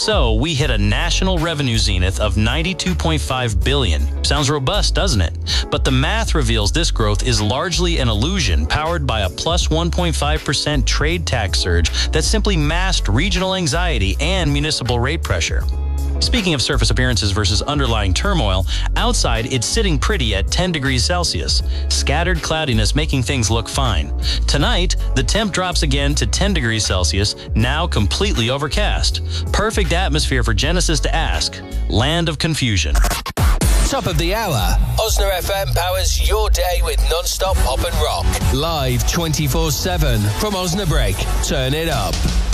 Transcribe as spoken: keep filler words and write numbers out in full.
So we hit a national revenue zenith of ninety-two point five billion dollars. Sounds robust, doesn't it? But the math reveals this growth is largely an illusion powered by a plus one point five percent trade tax surge that simply masked regional anxiety and municipal rate pressure. Speaking of surface appearances versus underlying turmoil, outside it's sitting pretty at ten degrees Celsius. Scattered cloudiness making things look fine. Tonight, the temp drops again to ten degrees Celsius, now completely overcast. Perfect atmosphere for Genesis to ask, land of confusion. Top of the hour. Osna F M powers your day with non-stop pop and rock. Live twenty-four seven from Osnabrück. Turn it up.